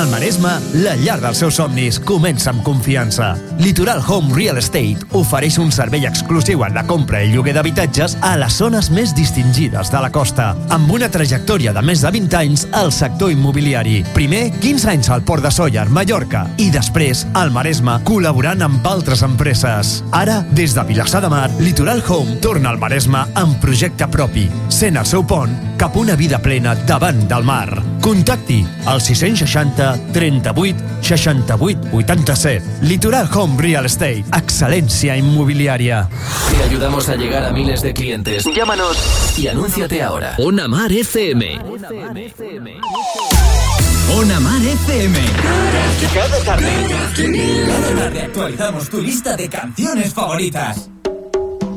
Al Maresme, la llar dels seus somnis comença amb confiança. Litoral Home Real Estate ofereix un servei exclusiu en la compra i lloguer d'habitatges a les zones més distingides de la costa, amb una trajectòria de més de 20 anys al sector immobiliari. Primer, 15 anys al Port de Sóller, Mallorca, i després, al Maresme, col·laborant amb altres empreses. Ara, des de Vilassar de Mar, Litoral Home torna al Maresme amb projecte propi, sent el seu pont cap a una vida plena davant del mar. Contacti al 660 38 68 87. Litoral Home Real Estate. Excelencia inmobiliaria. Te ayudamos a llegar a miles de clientes. Llámanos y anúnciate ahora. Ona Mar FM. Ona Mar FM. Cada tarde actualizamos tu lista de canciones favoritas.